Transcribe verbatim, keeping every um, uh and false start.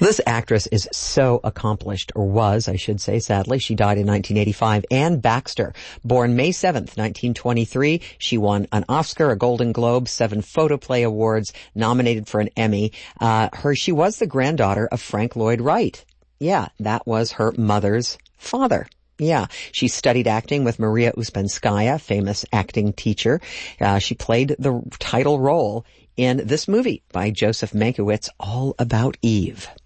This actress is so accomplished, or was, I should say, sadly. She died in nineteen eighty-five. Anne Baxter, born May seventh, nineteen twenty-three. She won an Oscar, a Golden Globe, seven Photoplay Awards, nominated for an Emmy. Uh, her, she was the granddaughter of Frank Lloyd Wright. Yeah, that was her mother's father. Yeah, she studied acting with Maria Uspenskaya, famous acting teacher. Uh, she played the title role in this movie by Joseph Mankiewicz, All About Eve.